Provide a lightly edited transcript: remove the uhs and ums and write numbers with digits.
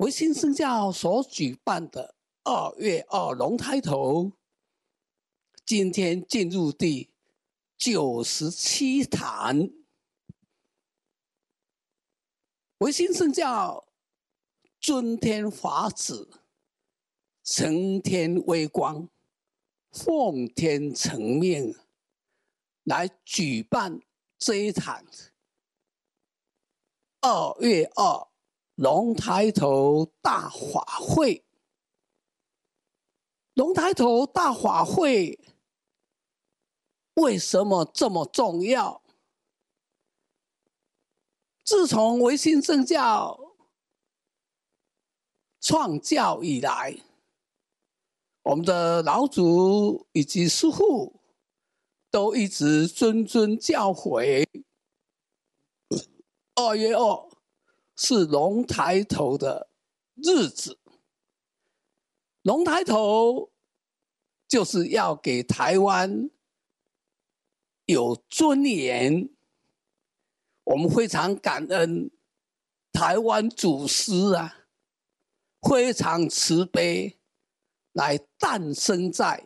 维新圣教所举办的2月2龙抬头，今天进入第97坛。维新圣教尊天法旨，承天威光，奉天承命，来举办这一场2月2龙抬头大法会。龙抬头大法会为什么这么重要？自从维新圣教创教以来，我们的老祖以及师父都一直谆教诲，2月2是龙抬头的日子。龙抬头就是要给台湾有尊严。我们非常感恩台湾祖师非常慈悲，来诞生在